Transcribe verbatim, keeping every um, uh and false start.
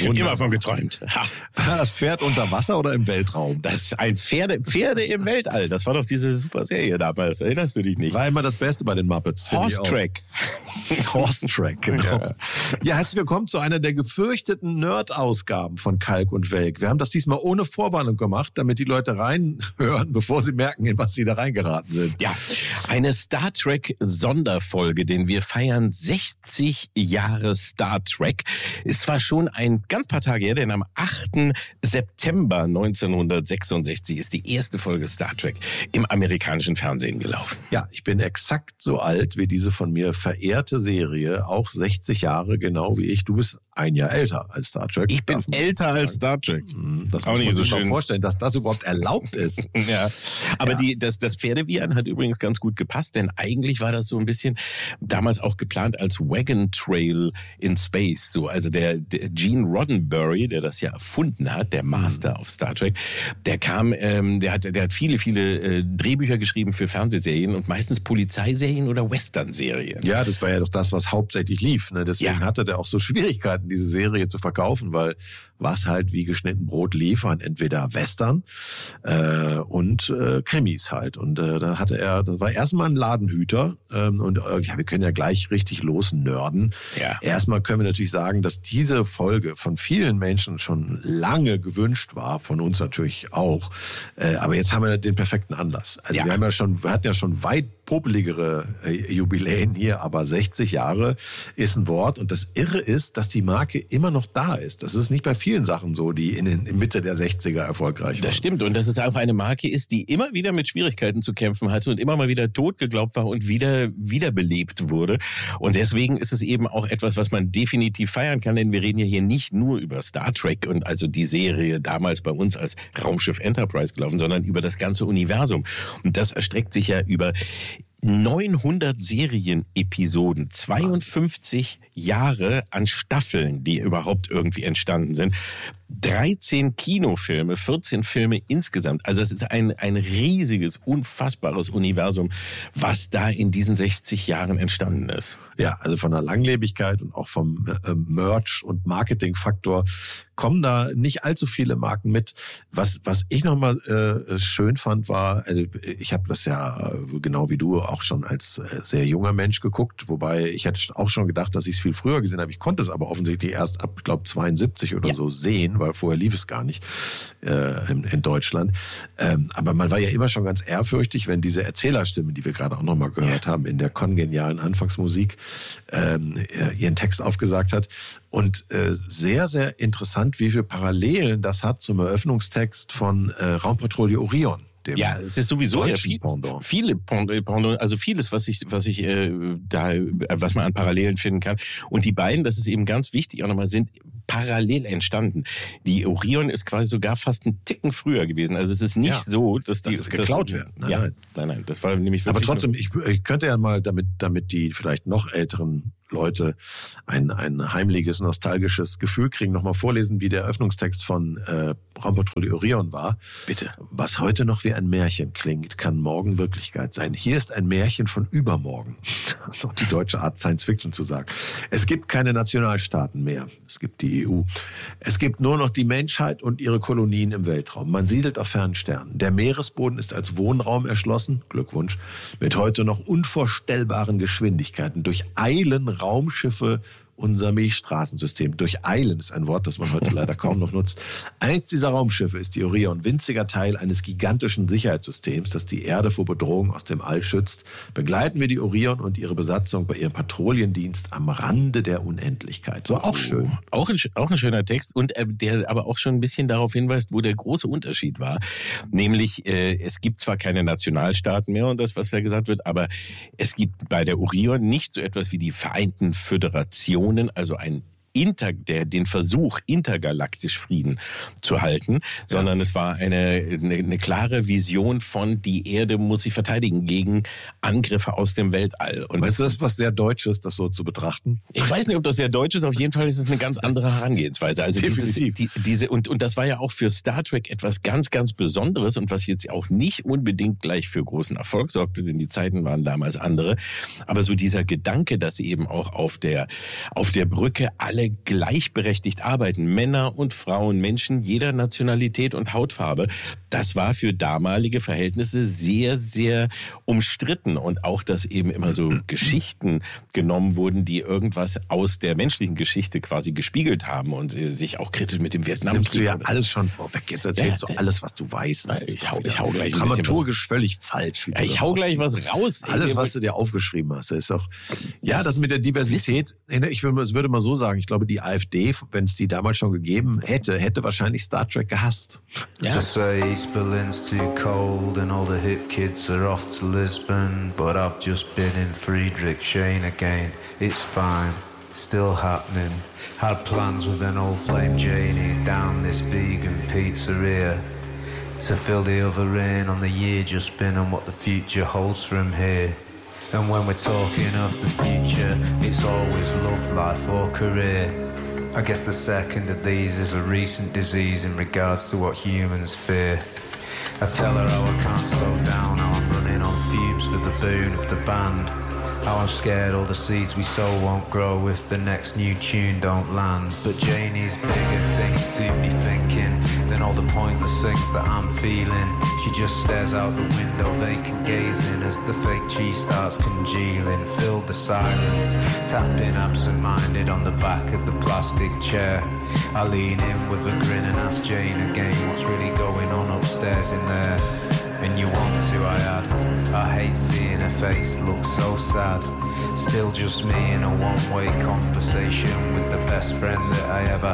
ich schon immer von geträumt. Ha. War das Pferd unter Wasser oder im Weltraum? Das ist ein Pferde, Pferde im Weltall. Das war doch diese super Serie damals. Erinnerst du dich nicht? War immer das Beste bei den Muppets. Horse Track. Horse Track, genau. Ja. ja, herzlich willkommen zu einer der gefürchteten Nerd-Ausgaben von Kalk und Welk. Wir haben das diesmal ohne Vorwarnung gemacht, damit die Leute reinhören, bevor sie merken, in was sie da reingeraten sind. Ja, eine Star Trek Sonderfolge, denn wir feiern sechzig Jahre Star Trek. Ist zwar schon ein ganz paar Tage her, denn am achten September neunzehnhundertsechsundsechzig ist die erste Folge Star Trek im amerikanischen Fernsehen gelaufen. Ja, ich bin exakt so alt wie diese von mir verehrte Serie, auch sechzig Jahre, genau wie ich. Du bist ein Jahr älter als Star Trek. Ich bin älter als Star Trek. Das muss man sich mal vorstellen, dass das überhaupt erlaubt ist. Ja, aber ja. Die, das, das Pferdewiehern hat übrigens ganz gut gepasst, denn eigentlich war das so ein bisschen damals auch geplant als Wagon Trail in Space. So, also der, der Gene Roddenberry, der das ja erfunden hat, der Master mhm. of Star Trek, der kam, ähm, der hat, der hat viele, viele äh, Drehbücher geschrieben für Fernsehserien und meistens Polizeiserien oder Western-Serien. Ja, das war ja doch das, was hauptsächlich lief. Ne? Deswegen ja. hatte der auch so Schwierigkeiten, diese Serie zu verkaufen, weil was halt wie geschnitten Brot lief, waren entweder Western äh, und äh, Krimis halt. Und äh, da hatte er, das war erstmal ein Ladenhüter ähm, und äh, ja, wir können ja gleich richtig losnörden. Ja. Erstmal können wir natürlich sagen, dass diese Folge von vielen Menschen schon lange gewünscht war, von uns natürlich auch. Äh, aber jetzt haben wir den perfekten Anlass. Also ja. wir haben ja schon, wir hatten ja schon weit popeligere äh, Jubiläen hier, aber sechzig Jahre ist ein Wort. Und das Irre ist, dass die Marke immer noch da ist. Das ist nicht bei vielen Sachen so, die in, in Mitte der sechziger erfolgreich waren. Das stimmt. Und dass es auch eine Marke ist, die immer wieder mit Schwierigkeiten zu kämpfen hatte und immer mal wieder tot geglaubt war und wieder wiederbelebt wurde. Und deswegen ist es eben auch etwas, was man definitiv feiern kann, denn wir reden ja hier nicht nur über Star Trek und also die Serie damals bei uns als Raumschiff Enterprise gelaufen, sondern über das ganze Universum. Und das erstreckt sich ja über neunhundert Serienepisoden, zweiundfünfzig Jahre an Staffeln, die überhaupt irgendwie entstanden sind, dreizehn Kinofilme, vierzehn Filme insgesamt. Also es ist ein, ein riesiges, unfassbares Universum, was da in diesen sechzig Jahren entstanden ist. Ja, also von der Langlebigkeit und auch vom äh, Merch- und Marketingfaktor kommen da nicht allzu viele Marken mit. Was was ich nochmal äh, schön fand, war, also ich habe das ja äh, genau wie du auch schon als äh, sehr junger Mensch geguckt, wobei ich hätte auch schon gedacht, dass ich es viel früher gesehen habe. Ich konnte es aber offensichtlich erst ab, ich glaube, zweiundsiebzig oder ja. so sehen, weil vorher lief es gar nicht äh, in, in Deutschland. Ähm, aber man war ja immer schon ganz ehrfürchtig, wenn diese Erzählerstimme, die wir gerade auch nochmal gehört ja. haben, in der kongenialen Anfangsmusik ähm, ihren Text aufgesagt hat. Und äh, sehr, sehr interessant, wie viele Parallelen das hat zum Eröffnungstext von äh, Raumpatrouille Orion. Ja, es ist sowieso ja viel, viele Pendant, also vieles, was ich, was ich äh, da, was man an Parallelen finden kann. Und die beiden, das ist eben ganz wichtig, auch nochmal sind parallel entstanden. Die Orion ist quasi sogar fast einen Ticken früher gewesen. Also es ist nicht ja, so, dass die dass es geklaut das, wird. Nein, ja, nein, nein, nein, das war nämlich wirklich. Aber trotzdem, ich, ich könnte ja mal, damit, damit die vielleicht noch älteren Leute ein, ein heimliches, nostalgisches Gefühl kriegen, nochmal vorlesen, wie der Eröffnungstext von äh, Raumpatrouille Orion war. Bitte. Was heute noch wie ein Märchen klingt, kann morgen Wirklichkeit sein. Hier ist ein Märchen von übermorgen. Das ist auch die deutsche Art, Science Fiction zu sagen. Es gibt keine Nationalstaaten mehr. Es gibt die E U. Es gibt nur noch die Menschheit und ihre Kolonien im Weltraum. Man siedelt auf fernen Sternen. Der Meeresboden ist als Wohnraum erschlossen. Glückwunsch. Mit heute noch unvorstellbaren Geschwindigkeiten. Durch Eilen Raumschiffe unser Milchstraßensystem. Durcheilen ist ein Wort, das man heute leider kaum noch nutzt. Eins dieser Raumschiffe ist die Orion, winziger Teil eines gigantischen Sicherheitssystems, das die Erde vor Bedrohung aus dem All schützt. Begleiten wir die Orion und ihre Besatzung bei ihrem Patrouillendienst am Rande der Unendlichkeit. So auch schön. Auch ein, auch ein schöner Text und äh, der aber auch schon ein bisschen darauf hinweist, wo der große Unterschied war. Nämlich, äh, es gibt zwar keine Nationalstaaten mehr und das, was ja gesagt wird, aber es gibt bei der Orion nicht so etwas wie die Vereinten Föderationen, also ein Inter, der, den Versuch, intergalaktisch Frieden zu halten, sondern ja. es war eine, eine, eine klare Vision von, die Erde muss sich verteidigen gegen Angriffe aus dem Weltall. Und weißt du, das ist was sehr Deutsches, das so zu betrachten? Ich weiß nicht, ob das sehr Deutsch ist, auf jeden Fall ist es eine ganz andere Herangehensweise. Also dieses, die, diese, und, und das war ja auch für Star Trek etwas ganz, ganz Besonderes und was jetzt auch nicht unbedingt gleich für großen Erfolg sorgte, denn die Zeiten waren damals andere. Aber so dieser Gedanke, dass eben auch auf der, auf der Brücke alle alle gleichberechtigt arbeiten. Männer und Frauen, Menschen jeder Nationalität und Hautfarbe. Das war für damalige Verhältnisse sehr, sehr umstritten. Und auch, dass eben immer so Geschichten genommen wurden, die irgendwas aus der menschlichen Geschichte quasi gespiegelt haben und äh, sich auch kritisch mit dem Vietnam. Nimmst du ja alles schon vorweg. Jetzt erzählst ja, du alles, was du weißt. Ich hau, ich hau gleich dramaturgisch völlig falsch. Ja, ich hau gleich was raus. Alles, was du dir aufgeschrieben hast, ist auch. Ja, das, das mit der Diversität. Ich würde, es würde mal so sagen. Ich glaube, die AfD, wenn es die damals schon gegeben hätte, hätte wahrscheinlich Star Trek gehasst. Ja. They say East Berlin's too cold and all the hip kids are off to Lisbon, but I've just been in Friedrichshain again. It's fine, still happening. Had plans with an old flame Janie down this vegan pizzeria to fill the other in on the year just been and what the future holds from here. And when we're talking of the future, it's always love, life or career. I guess the second of these is a recent disease in regards to what humans fear. I tell her how I can't slow down, how I'm running on fumes for the boon of the band. How I'm scared all the seeds we sow won't grow if the next new tune don't land. But Janie's bigger things to be thinking than all the pointless things that I'm feeling. She just stares out the window, vacant gazing as the fake cheese starts congealing. Fill the silence, tapping absent-minded on the back of the plastic chair. I lean in with a grin and ask Jane again what's really going on upstairs in there. And you want to, I add. I hate seeing her face look so sad. Still just me in a one-way conversation with the best friend that I ever